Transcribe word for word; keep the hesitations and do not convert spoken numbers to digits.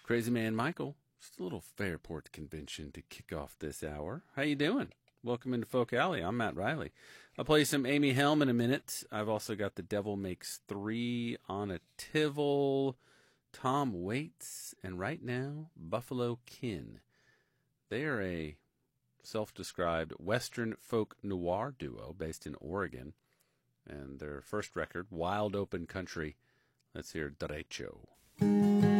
Crazy Man Michael. Just a little Fairport convention to kick off this hour. How you doing? Welcome into Folk Alley. I'm Matt Riley. I'll play some Amy Helm in a minute. I've also got The Devil Makes Three on a Tivol, Tom Waits, and right now, Buffalo Kin. They are a self-described Western folk noir duo based in Oregon. And their first record, Wild Open Country. Let's hear Derecho.